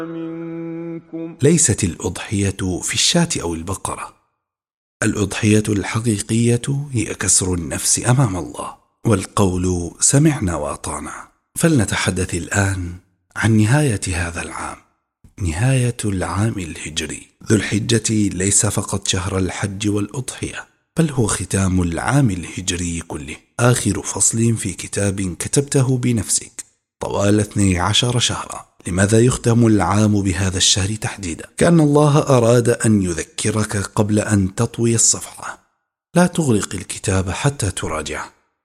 ليست الأضحية في الشاة أو البقرة. الأضحية الحقيقية هي كسر النفس أمام الله والقول سمعنا وأطعنا. فلنتحدث الآن عن نهاية هذا العام، نهاية العام الهجري. ذو الحجة ليس فقط شهر الحج والأضحية، بل هو ختام العام الهجري كله، آخر فصل في كتاب كتبته بنفسك طوال 12 شهرا. لماذا يختم العام بهذا الشهر تحديدا؟ كأن الله أراد أن يذكرك قبل أن تطوي الصفحة: لا تغلق الكتاب حتى تراجع،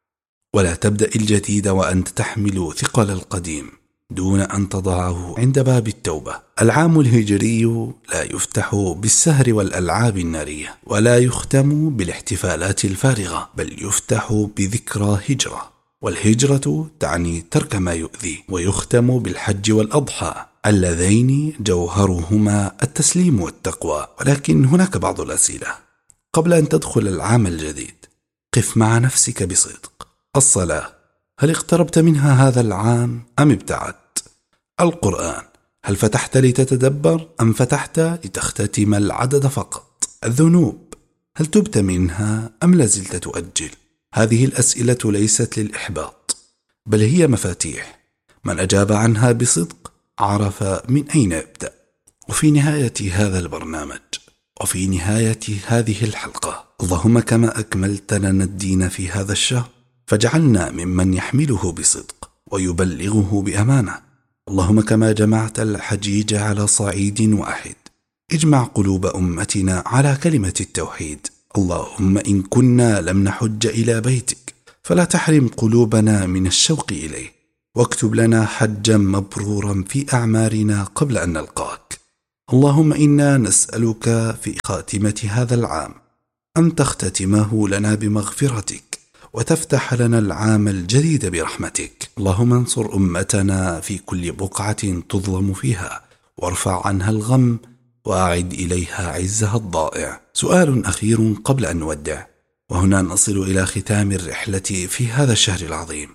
ولا تبدأ الجديد وأنت تحمل ثقل القديم دون أن تضعه عند باب التوبة. العام الهجري لا يفتح بالسهر والألعاب النارية، ولا يختم بالاحتفالات الفارغة، بل يفتح بذكرى هجرة. والهجرة تعني ترك ما يؤذي. ويختم بالحج والأضحى اللذين جوهرهما التسليم والتقوى. ولكن هناك بعض الأسئلة قبل أن تدخل العام الجديد. قف مع نفسك بصدق. الصلاة، هل اقتربت منها هذا العام أم ابتعدت؟ القرآن، هل فتحت لتتدبر أم فتحت لتختتم العدد فقط؟ الذنوب، هل تبت منها أم لازلت تؤجل؟ هذه الأسئلة ليست للإحباط، بل هي مفاتيح. من أجاب عنها بصدق عرف من أين يبدأ. وفي نهاية هذا البرنامج، وفي نهاية هذه الحلقة، اللهم كما أكملت لنا الدين في هذا الشهر، فاجعلنا ممن يحمله بصدق ويبلغه بأمانة. اللهم كما جمعت الحجيج على صعيد واحد، اجمع قلوب أمتنا على كلمة التوحيد. اللهم إن كنا لم نحج إلى بيتك فلا تحرم قلوبنا من الشوق إليه، واكتب لنا حجا مبرورا في أعمارنا قبل أن نلقاك. اللهم إنا نسألك في خاتمة هذا العام أن تختتمه لنا بمغفرتك، وتفتح لنا العام الجديد برحمتك. اللهم انصر أمتنا في كل بقعة تظلم فيها، وارفع عنها الغم، وأعد إليها عزها الضائع. سؤال أخير قبل أن نودع، وهنا نصل إلى ختام الرحلة في هذا الشهر العظيم.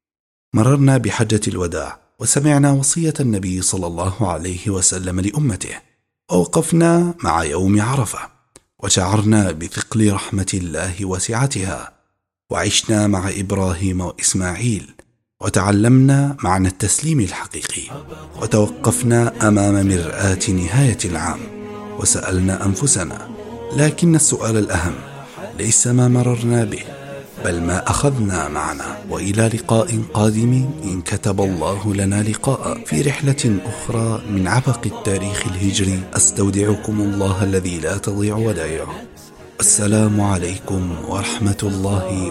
مررنا بحجة الوداع، وسمعنا وصية النبي صلى الله عليه وسلم لأمته، ووقفنا مع يوم عرفة، وشعرنا بثقل رحمة الله وسعتها، وعشنا مع إبراهيم وإسماعيل، وتعلمنا معنى التسليم الحقيقي، وتوقفنا أمام مرآة نهاية العام، وسألنا أنفسنا. لكن السؤال الأهم ليس ما مررنا به، بل ما أخذنا معنا. وإلى لقاء قادم إن كتب الله لنا لقاء في رحلة أخرى من عبق التاريخ الهجري. أستودعكم الله الذي لا تضيع ودائعه. السلام عليكم ورحمة الله